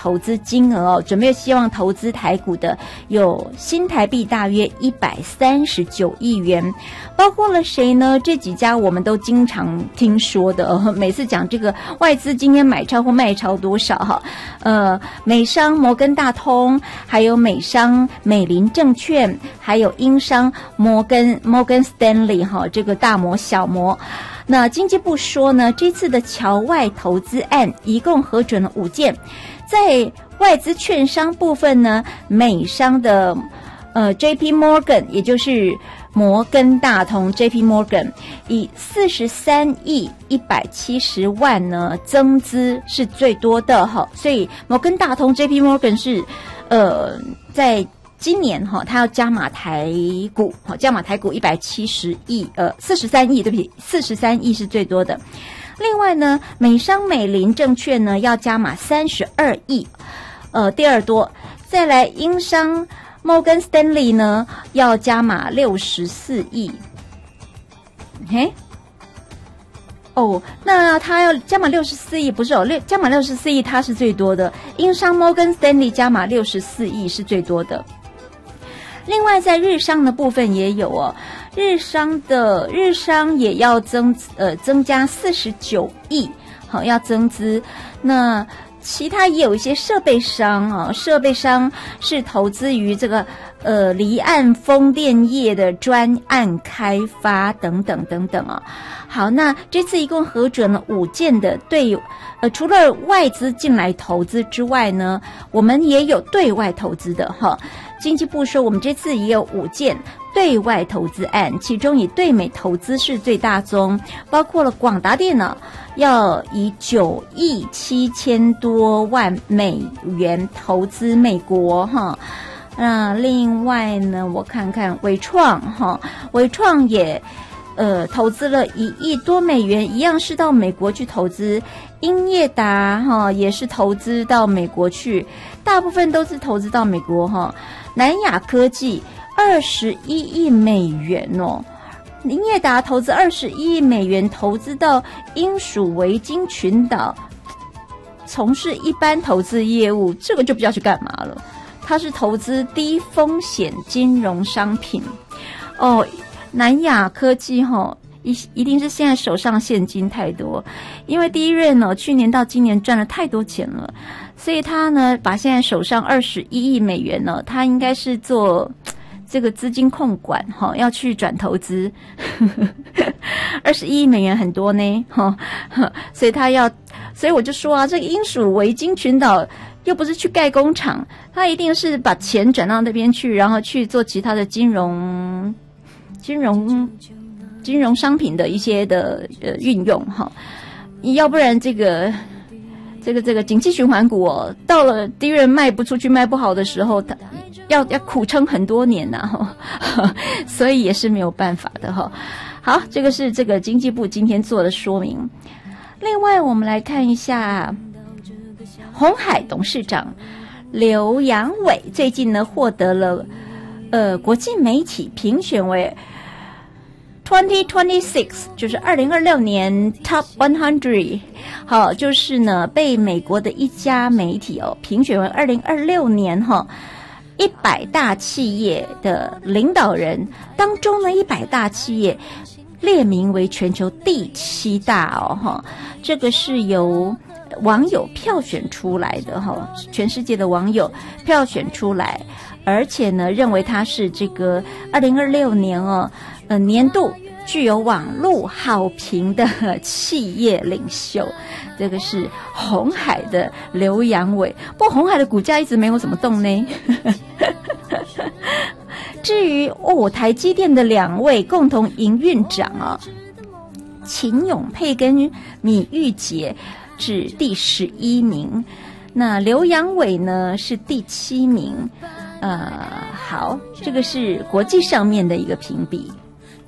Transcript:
投资金额准备希望投资台股的有新台币大约139亿元，包括了谁呢？这几家我们都经常听说的，每次讲这个外资今天买超或卖超多少哈，美商摩根大通，还有美商美林证券，还有英商摩根 Stanley 哈，这个大摩小摩。那经济部说呢，这次的侨外投资案一共核准了5件，在外资券商部分呢，美商的JP Morgan 也就是摩根大通 JP Morgan 以43亿170万呢增资是最多的哈，所以摩根大通 JP Morgan 是在今年他要加码台股170亿43亿，对不起，43亿是最多的。另外呢，美商美林证券呢要加码32亿，第二多。再来英商摩根 Stanley 呢要加码64亿。那他要加码64亿，不是加码64亿它是最多的，英商摩根 Stanley 加码64亿是最多的。另外在日商的部分也有日商也要增加49亿，好，要增资。那其他也有一些设备商设备商是投资于这个离岸风电业的专案开发等等等等好，那这次一共核准了5件的除了外资进来投资之外呢，我们也有对外投资的经济部说我们这次也有5件对外投资案，其中以对美投资是最大宗，包括了广达电脑要以9亿7千多万美元投资美国那另外呢，我看看伟创也投资了1亿多美元，一样是到美国去投资。英业达也是投资到美国去，大部分都是投资到美国南亚科技21亿美元英业达投资21亿美元，投资到英属维京群岛，从事一般投资业务，这个就不知道去干嘛了。它是投资低风险金融商品南亚科技一定是现在手上现金太多，因为第一任去年到今年赚了太多钱了，所以他呢把现在手上21亿美元他应该是做这个资金控管要去转投资21亿美元很多呢所以我就说这个英属维京群岛又不是去盖工厂，他一定是把钱转到那边去，然后去做其他的金融商品的一些的运用要不然这个景气循环股到了第一任卖不出去卖不好的时候，他要苦撑很多年所以也是没有办法的好，这个是这个经济部今天做的说明。另外我们来看一下鸿海董事长刘扬伟最近呢获得了国际媒体评选为2026，就是2026年 Top 100，就是呢被美国的一家媒体评选为2026年100大企业的领导人当中呢，100大企业列名为全球第7大这个是由网友票选出来的全世界的网友票选出来，而且呢认为他是这个2026年年度具有网络好评的企业领袖，这个是鸿海的刘扬伟。不过鸿海的股价一直没有怎么动呢至于台积电的2位共同营运长秦永佩跟米玉洁是第11名，那刘扬伟呢是第7名。好，这个是国际上面的一个评比。